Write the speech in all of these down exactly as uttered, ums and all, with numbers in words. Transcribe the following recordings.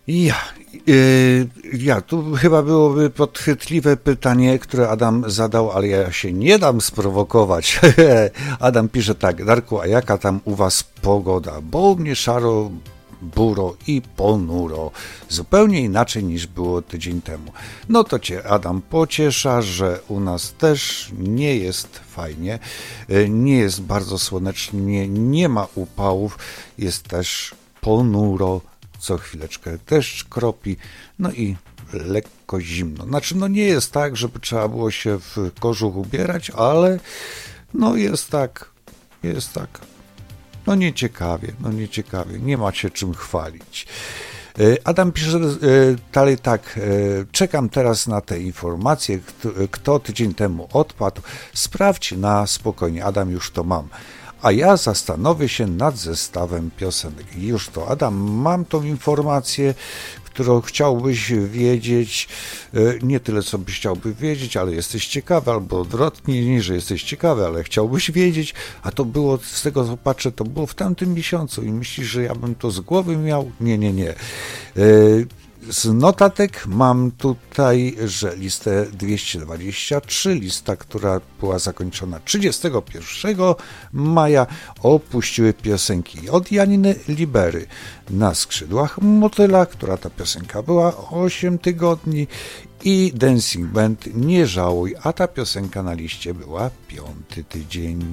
Ja, yy, ja, tu chyba byłoby podchwytliwe pytanie, które Adam zadał, ale ja się nie dam sprowokować. Adam pisze tak: Darku, a jaka tam u was pogoda? Bo u mnie szaro, buro i ponuro. Zupełnie inaczej niż było tydzień temu. No to cię, Adam, pociesza, że u nas też nie jest fajnie, nie jest bardzo słonecznie, nie ma upałów, jest też ponuro. Co chwileczkę deszcz kropi, no i lekko zimno. Znaczy, no nie jest tak, żeby trzeba było się w kożuch ubierać, ale no jest tak, jest tak. No nieciekawie, no nieciekawie, nie ma się czym chwalić. Adam pisze dalej tak: czekam teraz na te informacje, kto, kto tydzień temu odpadł, sprawdź na spokojnie, Adam, już to mam. A ja zastanowię się nad zestawem piosenek. I już to, Adam, mam tą informację, którą chciałbyś wiedzieć, nie tyle co byś chciałby wiedzieć, ale jesteś ciekawy, albo odwrotnie, nie, że jesteś ciekawy, ale chciałbyś wiedzieć, a to było, z tego co patrzę, to było w tamtym miesiącu i myślisz, że ja bym to z głowy miał? Nie, nie, nie. Z notatek mam tutaj, że listę dwieście dwadzieścia trzy, lista, która była zakończona trzydziestego pierwszego maja, opuściły piosenki od Janiny Libery Na skrzydłach motyla, która ta piosenka była osiem tygodni, i Dancing Band Nie żałuj, a ta piosenka na liście była piąty tydzień.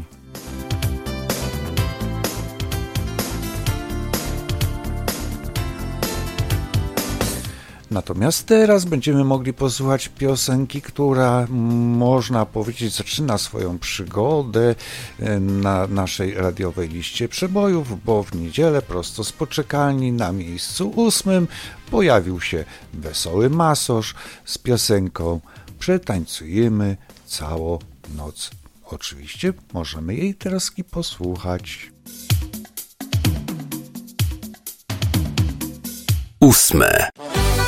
Natomiast teraz będziemy mogli posłuchać piosenki, która, można powiedzieć, zaczyna swoją przygodę na naszej radiowej liście przebojów, bo w niedzielę prosto z poczekalni na miejscu ósmym pojawił się Wesoły Masosz z piosenką Przetańcujemy całą noc. Oczywiście możemy jej teraz i posłuchać. Ósme.